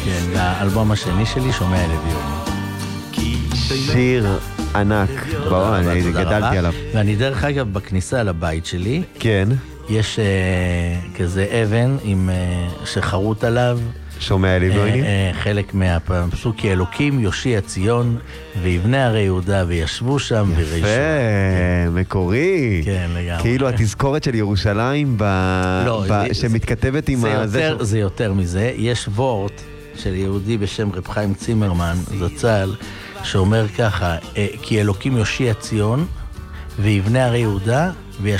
כן, האלבום השני שלי, שומע לביוני. שיר ענק, ברור, אני גדלתי עליו. ואני דרך אגב, בכניסה לבית שלי, כן. יש כזה אבן שחרוט עליו, שומע לביוני? חלק מהפסוק, כי אלוקים יושיע ציון, ויבנה הרי יהודה, וישבו שם וירשו. יפה, מקורי. כן, לגמרי. כאילו התזכורת של ירושלים שמתכתבת עם זה יותר מזה. יש וורט של יהודי בשם רב חיים צימרמן, זצ"ל, שאומר ככה, כי אלוקים יושיע ציון, ויבנה הרי יהודה,